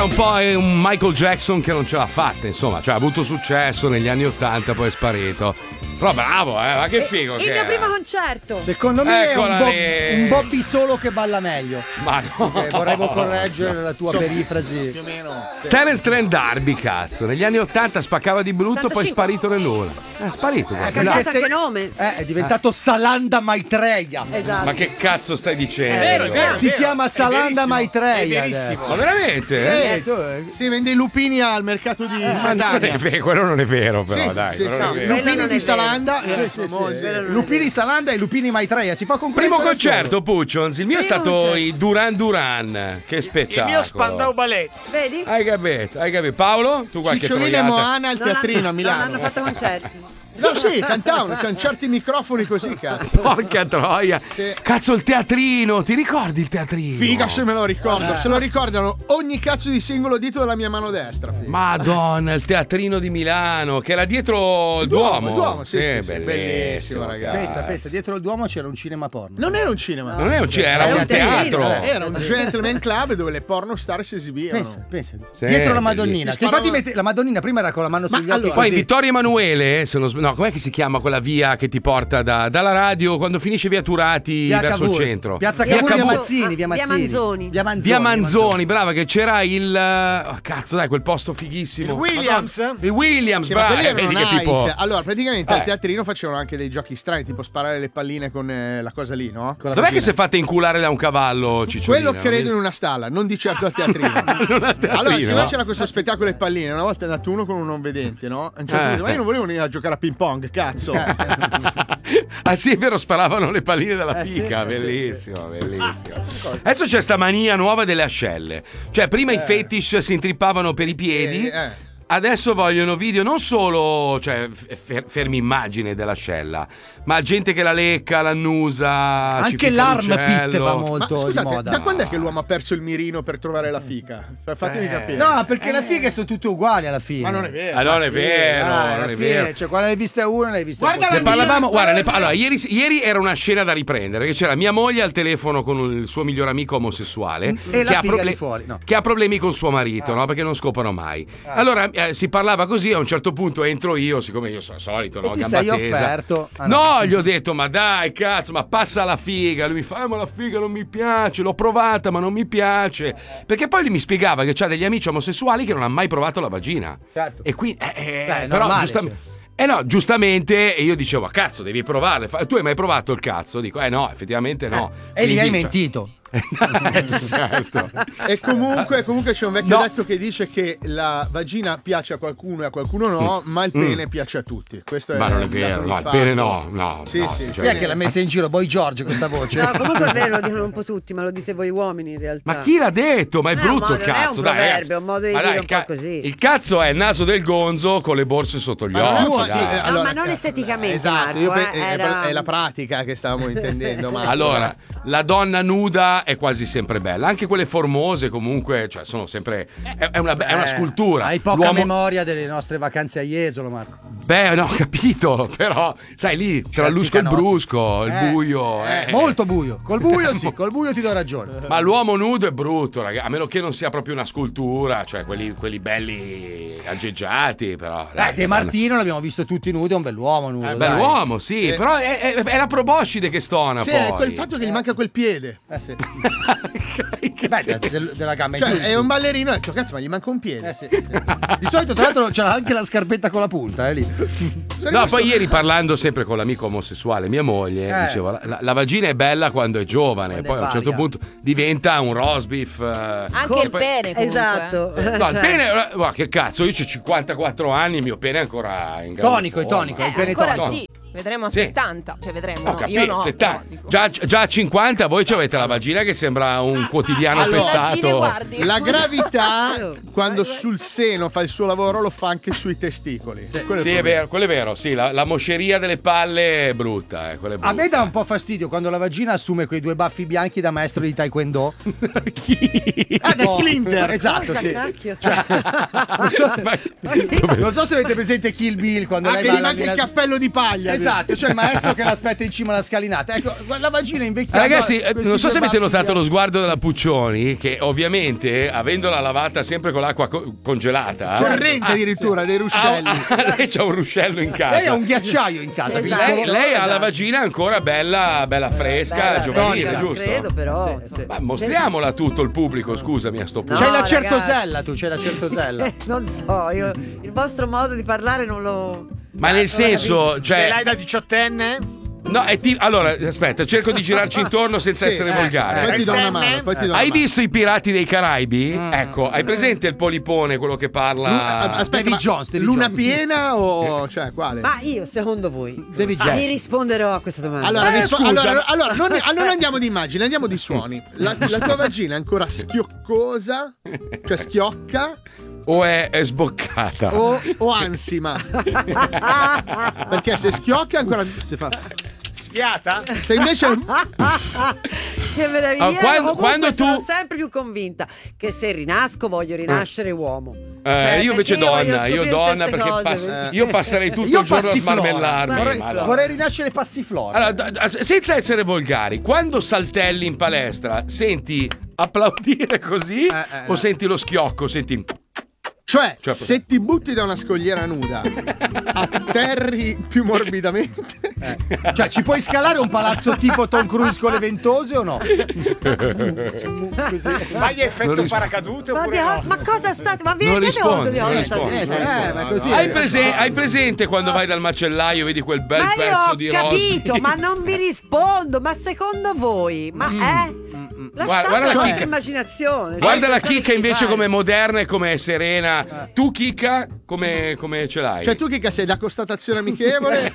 era un po' un Michael Jackson che non ce l'ha fatta, insomma, cioè ha avuto successo negli anni '80, poi è sparito. Però bravo, ma che figo Il che mio è. primo concerto. Secondo me Eccola è un Bobby solo che balla meglio. Ma no. Vorrei correggere la tua perifrasi. Più o meno. Terence Trent D'Arby, cazzo, negli anni '80 spaccava di brutto, poi è 85. sparito nel nulla. È sparito. Ha guarda. cambiato se- anche nome. È diventato Salanda Maitreya. Esatto. Ma che cazzo stai dicendo? vero, Si chiama Salanda Maitreya. È verissimo. Ma veramente? Si vende i lupini al mercato di Ma non è Catania. vero, quello non è vero, però, Sì, dai. sì, quello sì. non è vero. Quello non Lupini è di vero. Salanda. Lupini Salanda e Lupini Maitreya. Si fa concorrenza. Primo da solo. concerto, Puccions, il mio è Primo stato concerto. i Duran Duran. Che spettacolo. Il mio Spandau Ballet. Vedi? Hai capito. Paolo, tu qualche Cicciolina e troiata? Moana al teatrino a Milano. Non hanno fatto concerti. No, sì, cantavano, c'erano certi microfoni così, cazzo. Porca troia. Sì. Cazzo, il teatrino, ti ricordi il teatrino? Figa se me lo ricordo. Se lo ricordano ogni cazzo di singolo dito della mia mano destra. Figa. Madonna, il teatrino di Milano, che era dietro il Duomo. Il Duomo, sì, bellissimo, bellissimo, ragazzi. Pensa, dietro il Duomo c'era un cinema porno. Non era un cinema. Non è un era Era un un teatro. teatrino. Era un gentleman club dove le pornostar si esibivano. Pensa. Sì, Dietro la Madonnina. bellissimo. Che infatti la Madonnina prima era con la mano sugli occhi. allora, Poi così. Vittorio Emanuele, se non no, com'è che si chiama quella via che ti porta dalla radio quando finisce via Turati Via verso Cavour. il centro? Piazza Via Cavour, via Cavour. Mazzini, via Via Mazzini. Manzoni. Via Manzoni, brava, che c'era il cazzo, dai, quel posto fighissimo. Williams. Il Williams, Sì, ma brava, quelli erano vedi che night. Pippo. Allora, praticamente al teatrino facevano anche dei giochi strani, tipo sparare le palline con la cosa lì, no? Con la Dov'è vagina. che si è fatta inculare da un cavallo, Cicciolina? Quello credo in una stalla, non di certo al teatrino. Non al teatrino, Allora, se no no? c'era questo spettacolo di palline, una volta è andato uno con un non vedente, no? A un certo Eh. punto, ma io non volevo venire a giocare a ping pong, cazzo. Ah sì, è vero, sparavano le palline dalla fica, sì, bellissimo, bellissimo. Adesso c'è sta mania nuova delle ascelle. Cioè, prima i fetish si intrippavano per i piedi. Adesso vogliono video non solo, cioè, fermi immagine dell'ascella, ma gente che la lecca, l'annusa. Anche l'arm pit va molto Ma di scusate, moda. da quando è che l'uomo ha perso il mirino per trovare la fica? Fatemi capire. No, perché le fighe sono tutte uguali alla fine. Ma non è vero. Ah, non è vero, non alla è fine, vero. cioè quando l'hai vista una, l'hai vista Guarda poi. Ne parlavamo, guarda, allora, ieri era una scena da riprendere, che c'era mia moglie al telefono con il suo migliore amico omosessuale E la che, figa di fuori, no. che ha problemi con suo marito, no? Perché non scopano mai. Allora si parlava così, a un certo punto entro io, siccome io sono solito, no? E ti Gamba sei tesa. offerto. Ah, No, gli ho detto, ma dai, cazzo, ma passa la figa. Lui mi fa, ma la figa non mi piace, l'ho provata, ma non mi piace. Perché poi lui mi spiegava che c'ha degli amici omosessuali che non hanno mai provato la vagina. Certo. E quindi, Beh, però, normale, giustamente. No, giustamente io dicevo, cazzo, devi provarle. Tu hai mai provato il cazzo? Dico, no, effettivamente no. E gli hai Quindi, mentito. certo. E comunque c'è un vecchio No. detto che dice che la vagina piace a qualcuno e a qualcuno no, ma il pene piace a tutti. Questo Ma non è un vero, dato di no, il fatto. pene no. Sì, no, sì. Chi è che l'ha messa in giro? Boy George questa voce? No, comunque è vero, lo dicono un po' tutti, ma lo dite voi uomini in realtà. Ma chi l'ha detto? Ma è No, brutto ma il non è cazzo, un dai. proverbio, ragazzi. è un modo di Ma dire dai, un po' così. Il cazzo è il naso del gonzo con le borse sotto gli Ma non è occhi. un- sì, dai. No, ma non esteticamente, Esatto, Marco, io era- è la pratica che stavamo intendendo. Ma Allora, la donna nuda è quasi sempre bella, anche quelle formose comunque, cioè sono sempre è una scultura. Hai poca L'uomo- memoria delle nostre vacanze a Jesolo, Marco. Beh, no, ho capito, però sai lì tra il lusco e il canotti. brusco, il buio, Molto buio. Col buio sì, col buio ti do ragione. Ma l'uomo nudo è brutto, ragazzi, a meno che non sia proprio una scultura, cioè quelli belli aggeggiati, però. dai, De Martino l'abbiamo visto tutti nudi, è un bell'uomo nudo. dai. bell'uomo, sì, però è la proboscide che stona sì, poi. è quel fatto che gli manca quel piede. Sì. Beh, della gamba in Cioè, più. è un ballerino e ho detto, cazzo, ma gli manca un piede. Sì. Di solito, tra l'altro, c'era anche la scarpetta con la punta, lì. No, poi ieri parlando sempre con l'amico omosessuale, mia moglie, dicevo, la vagina è bella quando è giovane, Quando poi è a un certo varia. punto diventa un roast beef. Anche il pene comunque. Esatto. No, il pene, guarda, che cazzo, io ho 54 anni, il mio pene è ancora in grande Tonico, è forma. tonico, il pene Ancora tonico. sì. Vedremo a Sì. 70. Cioè vedremo. Ho no, capito, io no. 70. però dico. Già a 50 voi avete la vagina che sembra un quotidiano Allora, Vagine, pestato. guardi, La scusa. gravità, quando sul seno fa il suo lavoro, lo fa anche sui testicoli. Quello Sì, il è problema. vero, quello è vero, sì, la mosceria delle palle è brutta, quella è brutta. A me dà un po' fastidio quando la vagina assume quei due baffi bianchi da maestro di taekwondo. Ah, da Splinter. Esatto, Cosa sì. cacchio, Non so se avete presente Kill Bill quando Ah, lei che va gli alla manca il mina- cappello di paglia. Esatto, cioè il maestro che l'aspetta in cima alla scalinata. Ecco, la vagina invecchiata. Ragazzi, non so se avete notato lo sguardo della Puccioni, che ovviamente, avendola lavata sempre con l'acqua congelata, corrente addirittura, dei ruscelli. Lei c'ha un ruscello in casa. Lei ha un ghiacciaio in casa. Esatto. Lei ha la vagina ancora bella fresca, giovanile, fresca, giusto? credo, però. Ma mostriamola a tutto il pubblico, scusami a sto punto. C'hai la ragazzi. certosella, tu c'hai la certosella. Non so, io il vostro modo di parlare non lo. Ma nel senso, Ce cioè, l'hai da 18enne? no, allora, aspetta, cerco di girarci intorno senza essere volgare. Poi ti do una mano. Hai visto i Pirati dei Caraibi? Ecco, hai presente il polipone, quello che parla? Aspetta, Davy Jones, Davy luna Jones. piena o cioè quale? Ma io, secondo voi, Devi già. vi risponderò a questa domanda. Allora, scusa. allora, non andiamo di immagini, andiamo di suoni. La tua vagina è ancora schioccosa, cioè schiocca, O è sboccata? o ansima? Perché se schiocca ancora si fa. Sfiata? Se invece Che meraviglia! Ah, quando tu- sono sempre più convinta che se rinasco voglio rinascere uomo. Io invece perché voglio donna, io scoprire donna queste perché cose, io passerei tutto Io il giorno a passiflora. smarmellarmi. Vorrei- ma no. Vorrei rinascere passiflora. Allora, senza essere volgari, quando saltelli in palestra, senti applaudire così o senti lo schiocco? Senti. Cioè, Cioè, se ti butti da una scogliera nuda, atterri più morbidamente. Cioè, ci puoi scalare un palazzo tipo Tom Cruise con le ventose o no? Fai effetto paracadute oppure no? ma cosa state? Ma vi Non rendete conto di rispondi, cosa non state rispondi. dicendo? Ma così. Hai presente quando vai dal macellaio, vedi quel bel Ma io pezzo ho di capito, rospi? ma non vi rispondo. Ma secondo voi? Ma lasciate Guarda la la chicca. immaginazione. Guarda la Pensate chicca di invece fare. come moderna e come serena. Tu chicca come ce l'hai? Cioè, tu che sei da constatazione amichevole?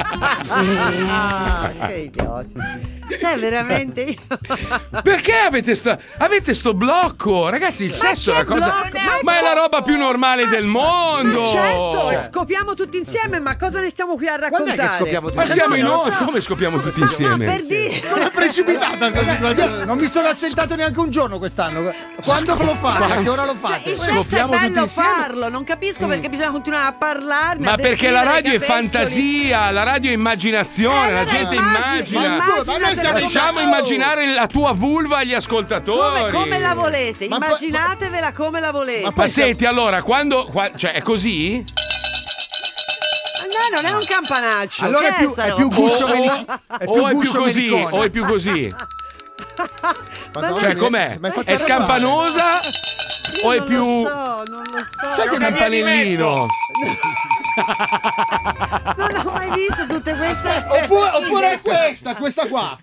Ah, che idioti. Cioè, veramente io. Perché avete sto blocco? Ragazzi, il sesso è che la cosa. blocco? Ma è la roba più normale del mondo. Ma certo, Cioè, scopiamo tutti insieme, ma cosa ne stiamo qui a Quando raccontare? è che scopiamo tutti ma siamo No, in non lo noi, so. come scopiamo tutti No, insieme? per dire. Come è precipitata sta situazione? Non mi sono assentato neanche un giorno quest'anno. Quando lo fate? A che ora lo fate? Il sesso è Scopiamo tutti bello insieme. farlo, non capisco perché bisogna continuare a parlarne. Ma a perché la descrivere radio è capezzoli. fantasia, la radio è immaginazione, la Allora gente immagina. Ma scusa, noi siamo Lasciamo immaginare la tua vulva agli ascoltatori. Come la volete? Ma poi- Immaginatevela come la volete. Ma senti, allora, cioè, è così? No, non è un campanaccio. Allora che è più guscio O è più così, o è più così. Madonna Cioè, mia, com'è? mi hai fatto È arrabbiare. scampanosa o è più Non lo so. sai che un campanellino? Non ho mai visto tutte queste. Oppure è questa qua.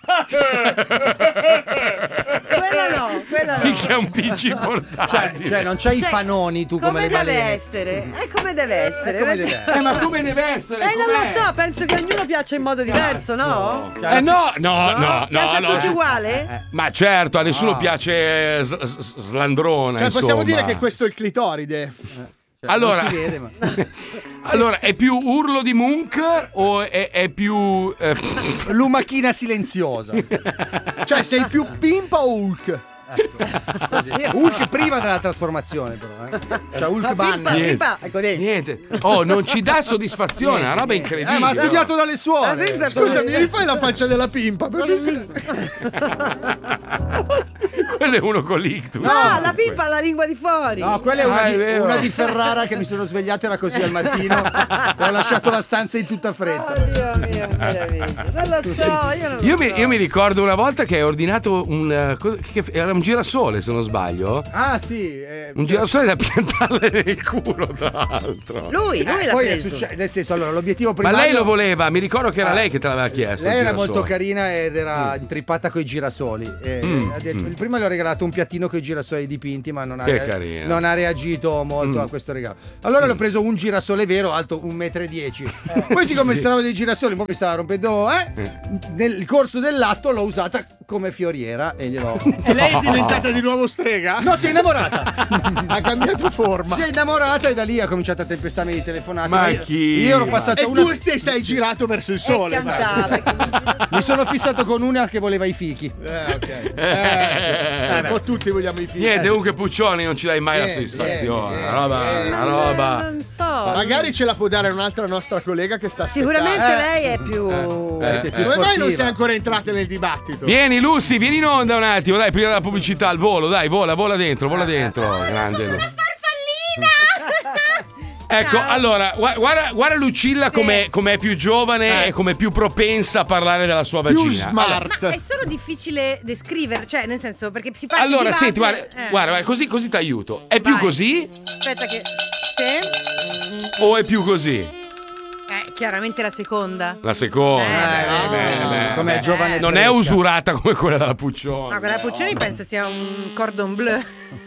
Quella no. Mica un PC portatile. Cioè, non c'hai i Cioè, fanoni tu come le deve balene. essere? È come deve essere. come deve essere. Ma come deve essere? Non lo Com'è? so, penso che ognuno piaccia in modo diverso, no? No. Piace a allora- tutti uguale? Ma certo, a nessuno piace slandrona. Cioè, possiamo insomma. dire che questo è il clitoride. Allora, Non si vede, ma... allora, è più urlo di Munch o è più Lumachina silenziosa. Cioè, sei più pimpa o Hulk? Hulk prima della trasformazione, però. Cioè, Hulk Banner. Pippa, ecco dentro. niente? Oh, non ci dà soddisfazione, è una roba incredibile. Ma ha studiato dalle La suore. pippa è Scusami, rifai la faccia della pimpa. Quello è uno con l'ictus. No, la pippa ha la lingua di fuori. No, quella è Ah, è vero. una di Ferrara che mi sono svegliato, era così al mattino. E ho lasciato la stanza in tutta fretta. Oddio mio, che meraviglia. Non lo so, io non lo so. Io mi ricordo una volta che hai ordinato che era un girasole, se non sbaglio. Ah, sì. Un girasole da piantarle nel culo, tra l'altro. Lui l'ha Poi è preso. successo, nel senso, allora, l'obiettivo Ma primario. lei lo voleva, mi ricordo che era lei che te l'aveva chiesto. Lei il era girasole. molto carina ed era intrippata coi girasoli. Ha detto, il primo le ho regalato un piattino con i girasoli dipinti, ma non ha, Che carina. non ha reagito molto a questo regalo. Allora le ho preso un girasole vero, alto 1,10 m. Poi, siccome stavo dei girasoli, un po' mi stava rompendo, nel corso dell'atto l'ho usata come fioriera e glielo... E lei è diventata di nuovo strega? No, si è innamorata. Ha cambiato forma. Si è innamorata e da lì ha cominciato a tempestarmi di telefonate. Ma chi? Io ero passato E una... tu ti sei girato verso il sole. Mi sono fissato con una che voleva i fichi. Ok. Un po' tutti vogliamo i fichi. Niente, comunque Puccioni non ci dai mai la soddisfazione. Una roba. Non so. Magari ce la può dare un'altra nostra collega che sta Sicuramente lei è più. Come mai non sei ancora entrata nel dibattito? Vieni Lucy, vieni in onda un attimo, dai, prima della pubblicità, al volo, dai, vola dentro. Grande. Farfallina! Ecco, allora, guarda Lucilla com'è più giovane e com'è più propensa a parlare della sua vagina. Più smart. Ma è solo difficile descrivere, cioè nel senso perché si parla Allora, di base, senti, guarda, così ti aiuto. È più così Aspetta che sì. o è più così? Chiaramente la seconda. La seconda. Come giovane Non è fresca. usurata come quella della Puccioni. No, quella Puccioni penso sia un cordon bleu.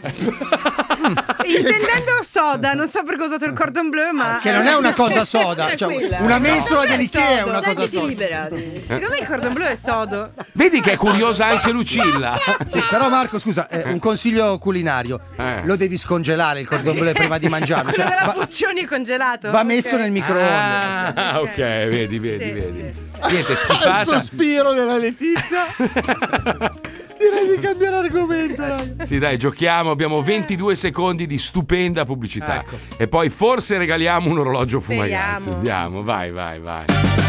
Intendendo soda, non so per cosa ho usato il cordon bleu, ma Che non è una cosa soda, cioè una mensola dell'Ikea è una cosa Sentiti soda. libera. Secondo me il cordon bleu è sodo. Vedi che è curiosa anche Lucilla. Sì, però Marco, scusa, un consiglio culinario. Lo devi scongelare il cordon bleu prima di mangiarlo. Quello Cioè, della Puccioni è congelato. va messo nel microonde. Ah, ok, vedi. Sì. Niente, Il schifata. sospiro della Letizia. Direi di cambiare argomento. Sì, dai, giochiamo. Abbiamo 22 secondi di stupenda pubblicità. E poi forse regaliamo un orologio Fumagazzi. Speriamo. Andiamo, vai.